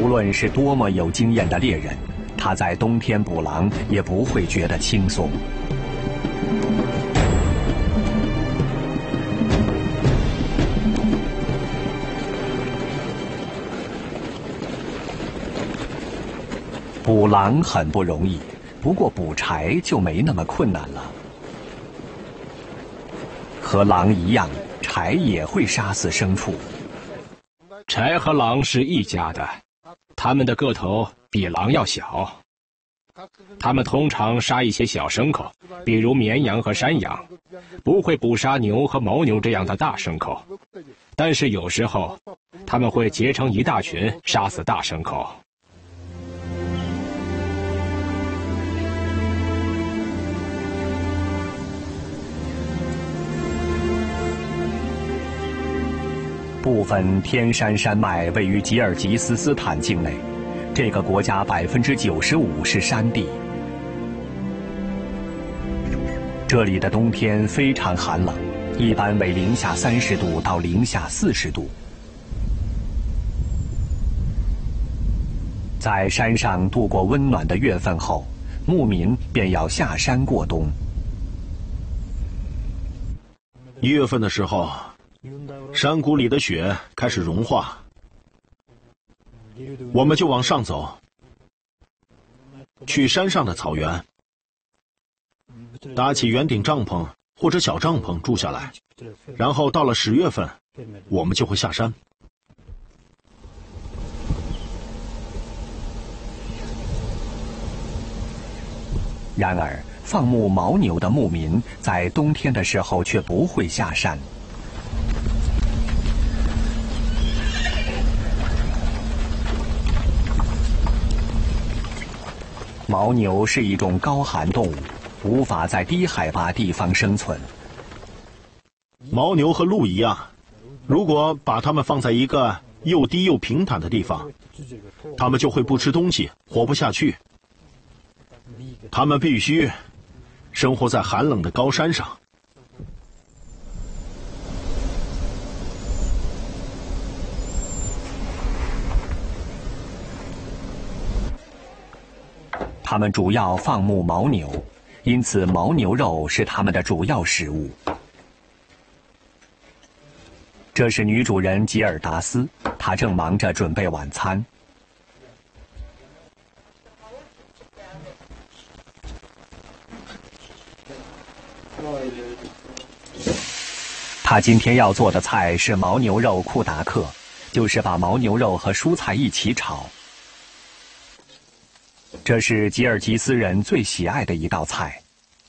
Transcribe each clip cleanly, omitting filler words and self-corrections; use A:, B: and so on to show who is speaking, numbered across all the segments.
A: 无论是多么有经验的猎人，他在冬天捕狼也不会觉得轻松。捕狼很不容易，不过捕柴就没那么困难了。和狼一样，柴也会杀死牲畜。
B: 柴和狼是一家的，它们的个头比狼要小。它们通常杀一些小牲口，比如绵羊和山羊，不会捕杀牛和牦牛这样的大牲口。但是有时候，它们会结成一大群，杀死大牲口。
A: 部分天山山脉位于吉尔吉斯斯坦境内，这个国家95%是山地。这里的冬天非常寒冷，一般为-30度到-40度。在山上度过温暖的月份后，牧民便要下山过冬。
C: 1月份的时候，山谷里的雪开始融化，我们就往上走，去山上的草原，搭起圆顶帐篷或者小帐篷住下来，然后到了10月份，我们就会下山。
A: 然而，放牧牦牛的牧民在冬天的时候却不会下山。牦牛是一种高寒动物，无法在低海拔地方生存。
C: 牦牛和鹿一样，如果把它们放在一个又低又平坦的地方，它们就会不吃东西，活不下去。它们必须生活在寒冷的高山上。
A: 它们主要放牧牦牛，因此牦牛肉是它们的主要食物。这是女主人吉尔达斯，她正忙着准备晚餐。她今天要做的菜是牦牛肉库达克，就是把牦牛肉和蔬菜一起炒。这是吉尔吉斯人最喜爱的一道菜。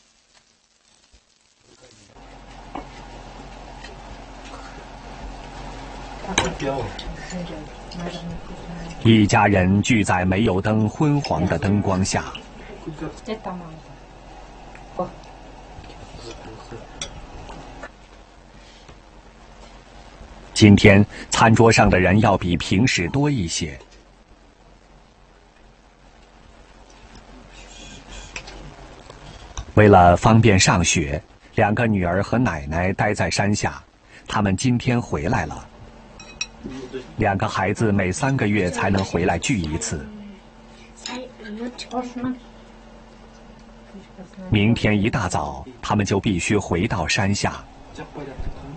A: 一家人聚在煤油灯昏黄的灯光下。今天餐桌上的人要比平时多一些。为了方便上学，2个女儿和奶奶待在山下。他们今天回来了。2个孩子每3个月才能回来聚一次。明天一大早，他们就必须回到山下。